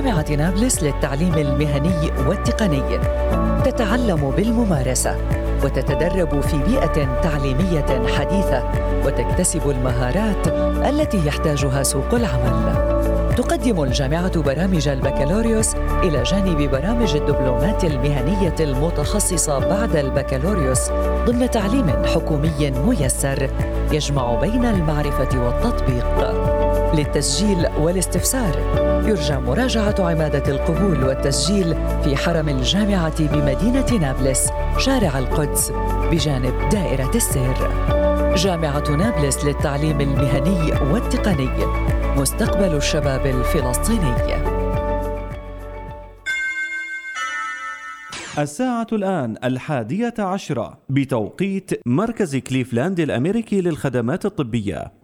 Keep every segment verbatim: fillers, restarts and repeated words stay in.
جامعة نابلس للتعليم المهني والتقني. تتعلم بالممارسة وتتدرب في بيئة تعليمية حديثة وتكتسب المهارات التي يحتاجها سوق العمل. تقدم الجامعة برامج البكالوريوس إلى جانب برامج الدبلومات المهنية المتخصصة بعد البكالوريوس ضمن تعليم حكومي ميسر يجمع بين المعرفة والتطبيق. للتسجيل والاستفسار يرجى مراجعة عمادة القبول والتسجيل في حرم الجامعة بمدينة نابلس، شارع القدس بجانب دائرة السير. جامعة نابلس للتعليم المهني والتقني، مستقبل الشباب الفلسطيني. الساعة الآن الحادية عشرة بتوقيت مركز كليفلاند الأمريكي للخدمات الطبية.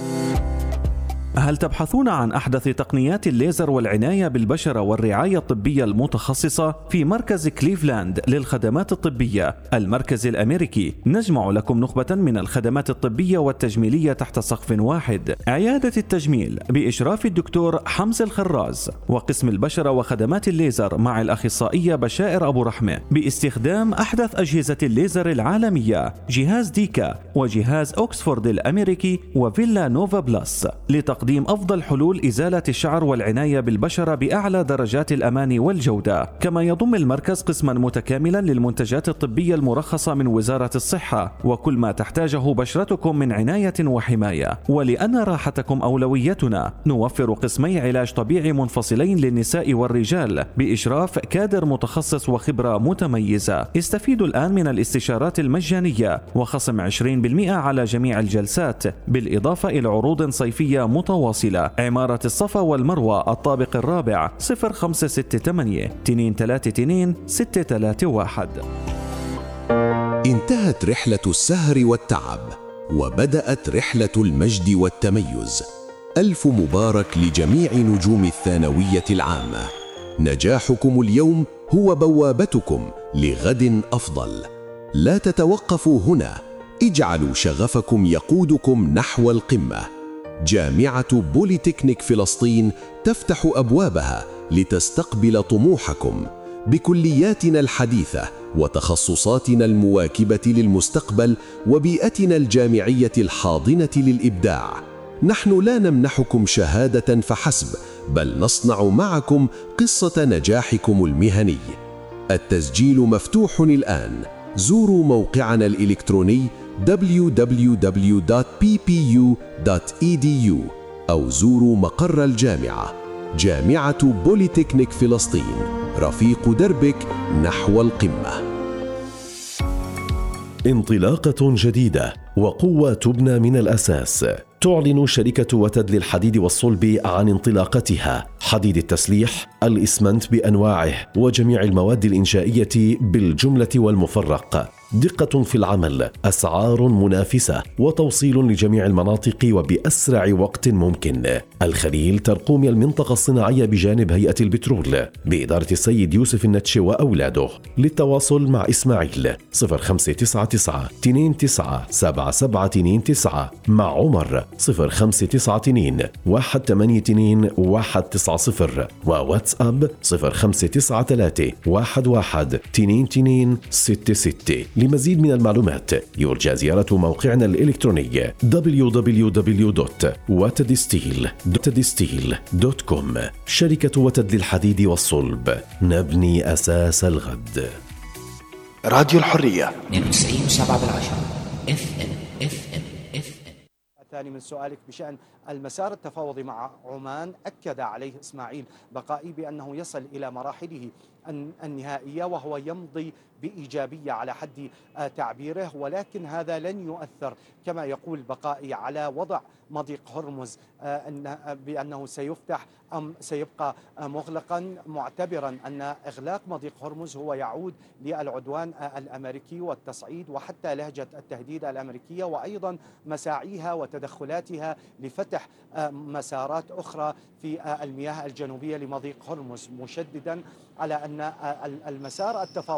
هل تبحثون عن أحدث تقنيات الليزر والعناية بالبشرة والرعاية الطبية المتخصصة؟ في مركز كليفلاند للخدمات الطبية المركز الأمريكي نجمع لكم نخبة من الخدمات الطبية والتجميلية تحت سقف واحد. عيادة التجميل بإشراف الدكتور حمزة الخراز، وقسم البشرة وخدمات الليزر مع الأخصائية بشائر أبو رحمة باستخدام أحدث أجهزة الليزر العالمية، جهاز ديكا وجهاز أوكسفورد الأمريكي وفيلا نوفا بلس، لتقديم تقديم أفضل حلول إزالة الشعر والعناية بالبشرة بأعلى درجات الأمان والجودة. كما يضم المركز قسما متكاملا للمنتجات الطبية المرخصة من وزارة الصحة وكل ما تحتاجه بشرتكم من عناية وحماية. ولأن راحتكم أولويتنا نوفر قسمي علاج طبيعي منفصلين للنساء والرجال بإشراف كادر متخصص وخبرة متميزة. استفيدوا الآن من الاستشارات المجانية وخصم عشرين بالمئة على جميع الجلسات، بالإضافة إلى عروض صيفية متواصلة. عمارة الصفا والمروة الطابق الرابع، صفر خمسة ستة ثمانية اثنين ثلاثة اثنين ستة ثلاثة واحد. انتهت رحلة السهر والتعب وبدأت رحلة المجد والتميز. ألف مبارك لجميع نجوم الثانوية العامة. نجاحكم اليوم هو بوابتكم لغد أفضل. لا تتوقفوا هنا، اجعلوا شغفكم يقودكم نحو القمة. جامعة بوليتكنيك فلسطين تفتح أبوابها لتستقبل طموحكم بكلياتنا الحديثة وتخصصاتنا المواكبة للمستقبل وبيئتنا الجامعية الحاضنة للإبداع. نحن لا نمنحكم شهادة فحسب، بل نصنع معكم قصة نجاحكم المهني. التسجيل مفتوح الآن. زوروا موقعنا الإلكتروني دبليو دبليو دبليو دوت بي بي يو دوت إي دي يو أو زوروا مقر الجامعة. جامعة بوليتكنيك فلسطين، رفيق دربك نحو القمة. انطلاقة جديدة وقوة تبنى من الأساس. تعلن شركة وتد للحديد والصلب عن انطلاقتها. حديد التسليح، الإسمنت بأنواعه وجميع المواد الإنشائية بالجملة والمفرق. دقة في العمل، أسعار منافسة، وتوصيل لجميع المناطق وبأسرع وقت ممكن. الخليل ترقوم المنطقة الصناعية بجانب هيئة البترول بإدارة السيد يوسف النتش وأولاده. للتواصل مع إسماعيل صفر خمسة تسعة تسعة اثنين تسعة سبعة سبعة اثنين تسعة، مع عمر صفر خمسة تسعة اثنين واحد ثمانية اثنين واحد تسعة صفر، وواتساب صفر خمسة تسعة ثلاثة واحد واحد اثنين اثنين ستة ستة. لمزيد من المعلومات يرجى زيارة موقعنا الإلكتروني دبليو دبليو دبليو دوت وتد ستيل دوت كوم. شركة وتد للحديد والصلب، نبني أساس الغد. راديو الحرية اثنين وتسعين وسبعة بالعشرة اف ام اف ام اف ام. الثاني من سؤالك بشأن المسار التفاوضي مع عمان، أكد عليه إسماعيل بقائي بأنه يصل إلى مراحله النهائية وهو يمضي بإيجابية على حد تعبيره، ولكن هذا لن يؤثر كما يقول بقائي على وضع مضيق هرمز بأنه سيفتح أم سيبقى مغلقا، معتبرا أن إغلاق مضيق هرمز هو يعود للعدوان الأمريكي والتصعيد وحتى لهجة التهديد الأمريكية وأيضا مساعيها وتدخلاتها لفتح مسارات أخرى في المياه الجنوبية لمضيق هرمز، مشددا على أن المسار التفاوضي مع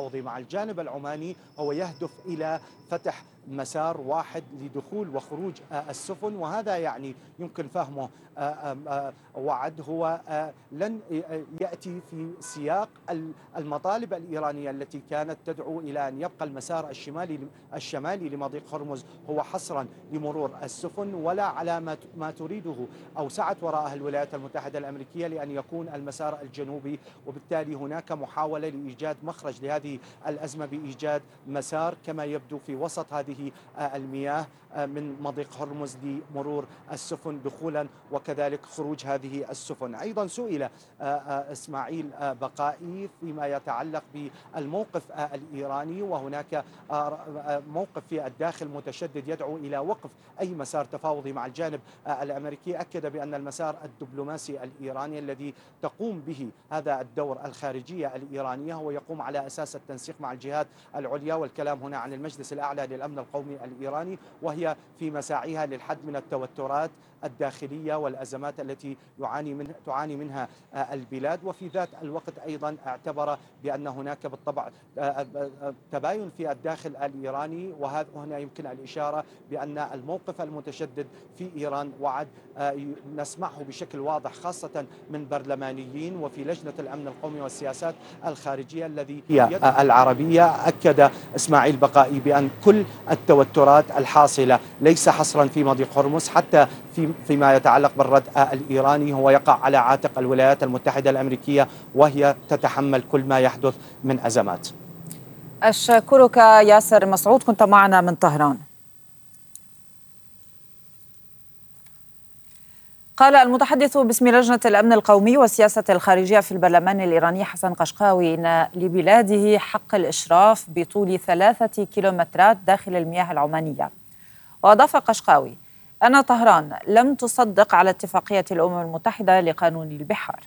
الجانب العماني هو يهدف إلى فتح مسار واحد لدخول وخروج السفن، وهذا يعني يمكن فهمه وعد هو لن يأتي في سياق المطالب الإيرانية التي كانت تدعو إلى أن يبقى المسار الشمالي الشمالي لمضيق هرمز هو حصرا لمرور السفن، ولا على ما تريده أو سعت وراءه الولايات المتحدة الأمريكية لأن يكون المسار الجنوبي، وبالتالي هناك محاولة لإيجاد مخرج لهذه الأزمة بإيجاد مسار كما يبدو في وسط هذه المياه من مضيق هرمز لمرور السفن دخولا وكذلك خروج هذه السفن. أيضا سئل إسماعيل بقائي فيما يتعلق بالموقف الإيراني، وهناك موقف في الداخل متشدد يدعو إلى وقف أي مسار تفاوضي مع الجانب الأمريكي. أكد بأن المسار الدبلوماسي الإيراني الذي تقوم به هذا الدور الخارجية الإيرانية هو يقوم على أساس التنسيق مع الجهات العليا، والكلام هنا عن المجلس الأعلى للأمن القومي الإيراني، وهي في مساعيها للحد من التوترات الداخلية والأزمات التي يعاني منها تعاني منها البلاد. وفي ذات الوقت أيضا اعتبر بأن هناك بالطبع تباين في الداخل الإيراني، وهذا هنا يمكن الإشارة بأن الموقف المتشدد في إيران وعد نسمعه بشكل واضح خاصة من برلمانيين وفي لجنة الأمن القومي والسياسات الخارجية الذي العربية. أكد إسماعيل بقائي بأن كل التوترات الحاصلة ليس حصرا في مضيق هرمز، حتى في فيما يتعلق بالرد الإيراني هو يقع على عاتق الولايات المتحدة الأمريكية، وهي تتحمل كل ما يحدث من أزمات. أشكرك ياسر مسعود، كنت معنا من طهران. قال المتحدث باسم لجنة الأمن القومي والسياسة الخارجية في البرلمان الإيراني حسن قشقاوي إن لبلاده حق الإشراف بطول ثلاثة كيلومترات داخل المياه العمانية. وأضاف قشقاوي أن طهران لم تصدق على اتفاقية الأمم المتحدة لقانون البحار.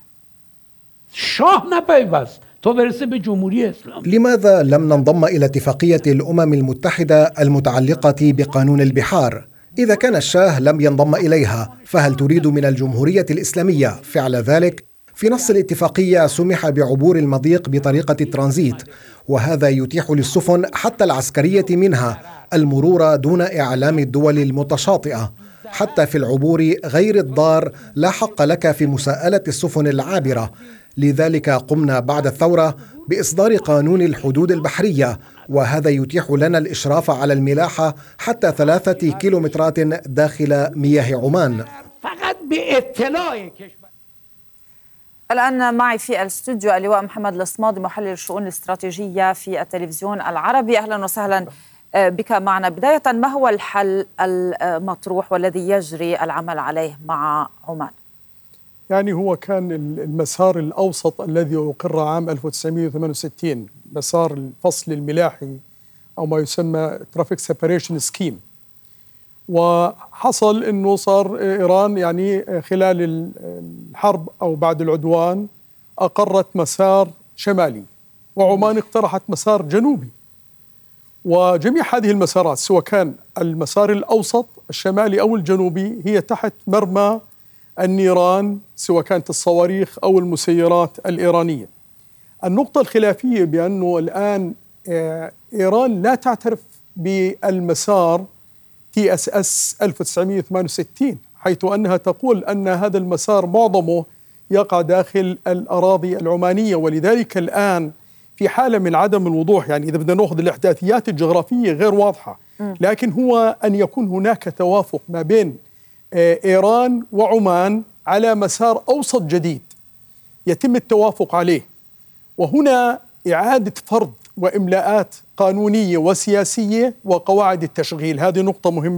لماذا لم ننضم إلى اتفاقية الأمم المتحدة المتعلقة بقانون البحار؟ إذا كان الشاه لم ينضم إليها، فهل تريد من الجمهورية الإسلامية فعل ذلك؟ في نص الاتفاقية سمح بعبور المضيق بطريقة الترانزيت، وهذا يتيح للسفن حتى العسكرية منها المرور دون إعلام الدول المتشاطئة. حتى في العبور غير الضار لا حق لك في مساءلة السفن العابرة. لذلك قمنا بعد الثورة بإصدار قانون الحدود البحرية، وهذا يتيح لنا الإشراف على الملاحة حتى ثلاثة كيلومترات داخل مياه عمان. فقط باطلاع الآن معي في الاستوديو اللواء محمد الصمادي محلل الشؤون الاستراتيجية في التلفزيون العربي. أهلا وسهلا بك معنا. بداية، ما هو الحل المطروح والذي يجري العمل عليه مع عمان؟ يعني هو كان المسار الأوسط الذي أقر عام ألف وتسعمائة وثمانية وستين، مسار الفصل الملاحي أو ما يسمى ترافيك سيباريشن سكيم، وحصل أنه صار إيران يعني خلال الحرب أو بعد العدوان أقرت مسار شمالي، وعمان اقترحت مسار جنوبي. وجميع هذه المسارات سواء كان المسار الأوسط الشمالي أو الجنوبي هي تحت مرمى النيران، سواء كانت الصواريخ أو المسيرات الإيرانية. النقطة الخلافية بأنه الآن إيران لا تعترف بالمسار تي اس اس ألف وتسعمائة وثمانية وستين، حيث أنها تقول أن هذا المسار معظمه يقع داخل الأراضي العمانية، ولذلك الآن في حالة من عدم الوضوح. يعني إذا بدنا نأخذ الإحداثيات الجغرافية غير واضحة، لكن هو أن يكون هناك توافق ما بين إيران وعمان على مسار أوسط جديد يتم التوافق عليه، وهنا إعادة فرض وإملاءات قانونية وسياسية وقواعد التشغيل. هذه نقطة مهمة.